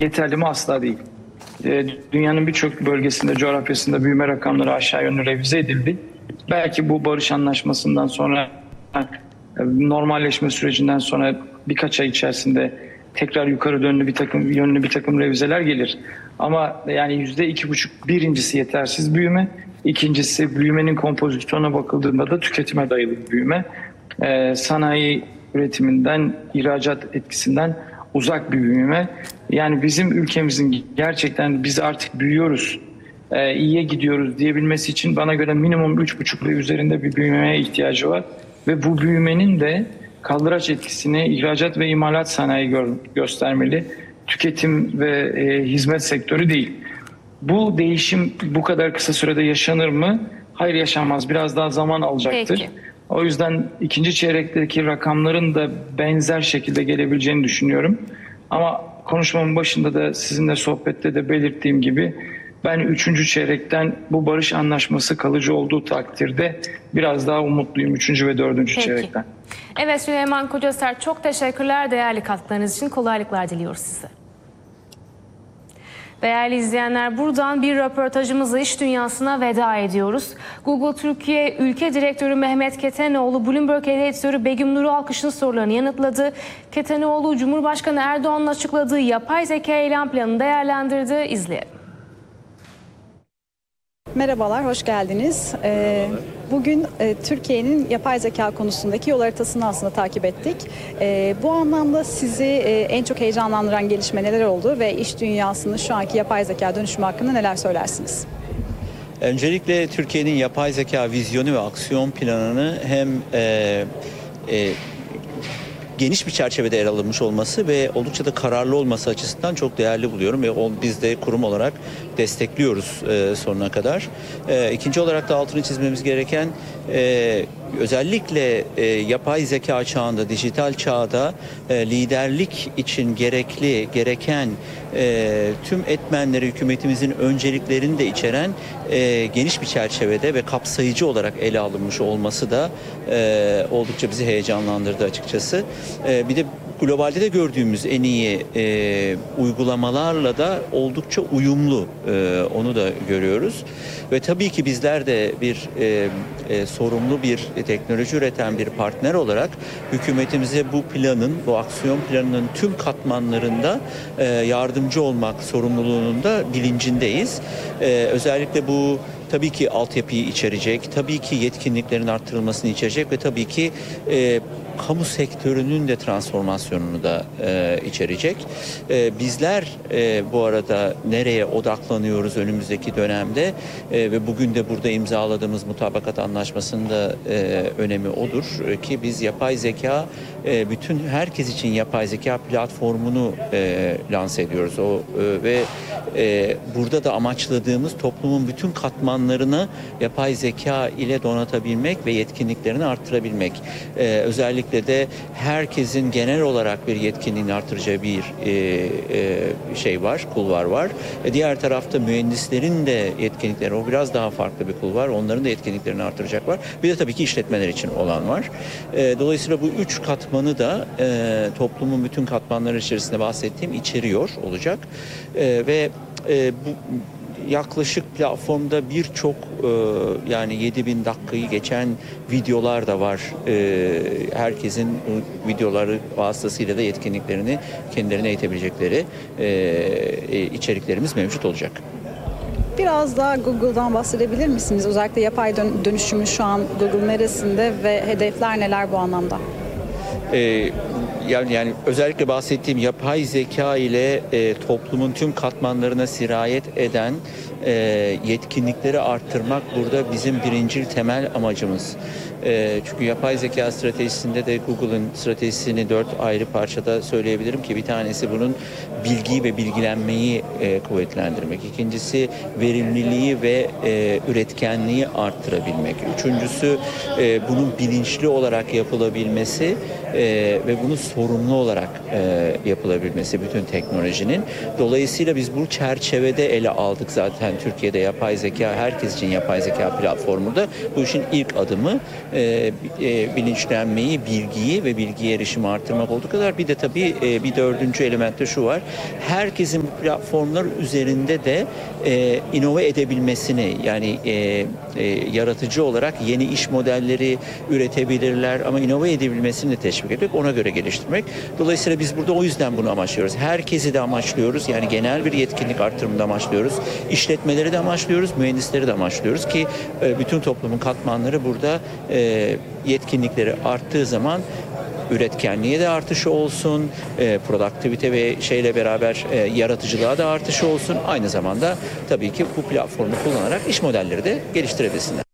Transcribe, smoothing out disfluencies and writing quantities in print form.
yeterli mi? Asla değil. Dünyanın birçok bölgesinde, coğrafyasında büyüme rakamları aşağı yönlü revize edildi. Belki bu barış anlaşmasından sonra, normalleşme sürecinden sonra birkaç ay içerisinde tekrar yukarı yönlü bir takım revizeler gelir. Ama yani %2,5 birincisi yetersiz büyüme, ikincisi büyümenin kompozisyona bakıldığında da tüketime dayalı bir büyüme. Sanayi üretiminden, ihracat etkisinden uzak bir büyüme. Yani bizim ülkemizin gerçekten biz artık büyüyoruz, iyiye gidiyoruz diyebilmesi için bana göre minimum 3,5 ve üzerinde bir büyümeye ihtiyacı var. Ve bu büyümenin de kaldıraç etkisini ihracat ve imalat sanayi göstermeli. Tüketim ve hizmet sektörü değil. Bu değişim bu kadar kısa sürede yaşanır mı? Hayır, yaşanmaz. Biraz daha zaman alacaktır. Peki. O yüzden ikinci çeyrekteki rakamların da benzer şekilde gelebileceğini düşünüyorum. Ama konuşmamın başında da sizinle sohbette de belirttiğim gibi ben 3. çeyrekten bu barış anlaşması kalıcı olduğu takdirde biraz daha umutluyum 3. ve 4. çeyrekten. Evet, Süleyman Kocasert, çok teşekkürler değerli katkılarınız için. Kolaylıklar diliyoruz size. Değerli izleyenler, buradan bir röportajımızla iş dünyasına veda ediyoruz. Google Türkiye Ülke Direktörü Mehmet Ketenoğlu, Bloomberg Editörü Begüm Nuri Alkış'ın sorularını yanıtladı. Ketenoğlu, Cumhurbaşkanı Erdoğan'ın açıkladığı yapay zeka eylem planını değerlendirdi. İzleyelim. Merhabalar, hoş geldiniz. Bugün Türkiye'nin yapay zeka konusundaki yol haritasını aslında takip ettik. Bu anlamda sizi en çok heyecanlandıran gelişme neler oldu ve iş dünyasının şu anki yapay zeka dönüşümü hakkında neler söylersiniz? Öncelikle Türkiye'nin yapay zeka vizyonu ve aksiyon planını hem geniş bir çerçevede yer alınmış olması ve oldukça da kararlı olması açısından çok değerli buluyorum ve biz de kurum olarak destekliyoruz sonuna kadar. İkinci olarak da altını çizmemiz gereken özellikle yapay zeka çağında, dijital çağda liderlik için gereken tüm etmenleri, hükümetimizin önceliklerini de içeren geniş bir çerçevede ve kapsayıcı olarak ele alınmış olması da oldukça bizi heyecanlandırdı açıkçası. Bir de globalde de gördüğümüz en iyi uygulamalarla da oldukça uyumlu, onu da görüyoruz. Ve tabii ki bizler de bir sorumlu bir teknoloji üreten bir partner olarak hükümetimize bu aksiyon planının tüm katmanlarında yardımcı olmak sorumluluğunun da bilincindeyiz. Özellikle bu tabii ki altyapıyı içerecek, tabii ki yetkinliklerin arttırılmasını içerecek ve tabii ki kamu sektörünün de transformasyonunu da içerecek. Bizler bu arada nereye odaklanıyoruz önümüzdeki dönemde ve bugün de burada imzaladığımız mutabakat anlaşmasının da önemi odur ki biz yapay zeka, bütün herkes için yapay zeka platformunu lanse ediyoruz. Ve burada da amaçladığımız toplumun bütün katmanlarını yapay zeka ile donatabilmek ve yetkinliklerini arttırabilmek. Özellikle de herkesin genel olarak bir yetkinliğini artıracağı bir kulvar var. Diğer tarafta mühendislerin de yetkinlikleri, o biraz daha farklı bir kulvar. Onların da yetkinliklerini artıracak var. Bir de tabii ki işletmeler için olan var. Dolayısıyla bu üç katmanı da toplumun bütün katmanları içerisinde bahsettiğim içeriyor olacak. Ve bu yaklaşık platformda birçok yani 7.000 dakikayı geçen videolar da var. Herkesin videoları vasıtasıyla da yetkinliklerini kendilerine eğitebilecekleri içeriklerimiz mevcut olacak. Biraz daha Google'dan bahsedebilir misiniz? Özellikle yapay dönüşümü şu an Google neresinde ve hedefler neler bu anlamda? Yani özellikle bahsettiğim yapay zeka ile toplumun tüm katmanlarına sirayet eden yetkinlikleri arttırmak burada bizim birincil temel amacımız. Çünkü yapay zeka stratejisinde de Google'ın stratejisini 4 ayrı parçada söyleyebilirim ki bir tanesi bunun bilgiyi ve bilgilenmeyi kuvvetlendirmek. İkincisi verimliliği ve üretkenliği arttırabilmek. Üçüncüsü bunun bilinçli olarak yapılabilmesi ve bunu sorumlu olarak yapılabilmesi bütün teknolojinin. Dolayısıyla biz bu çerçevede ele aldık zaten Türkiye'de yapay zeka, herkes için yapay zeka platformunda. Bu işin ilk adımı bilinçlenmeyi, bilgiyi ve bilgiye erişimi artırmak olduğu kadar bir de tabii bir dördüncü elementte şu var. Herkesin bu platformlar üzerinde de inove edebilmesini, yani yaratıcı olarak yeni iş modelleri üretebilirler ama inove edebilmesini de teşvik etmek, ona göre geliştirmek. Dolayısıyla biz burada o yüzden bunu amaçlıyoruz. Herkesi de amaçlıyoruz. Yani genel bir yetkinlik artırımında amaçlıyoruz. İşletmeleri de amaçlıyoruz, mühendisleri de amaçlıyoruz ki bütün toplumun katmanları burada yetkinlikleri arttığı zaman üretkenliğe de artışı olsun, produktivite ve şeyle beraber yaratıcılığa da artışı olsun. Aynı zamanda tabii ki bu platformu kullanarak iş modelleri de geliştirebilsinler.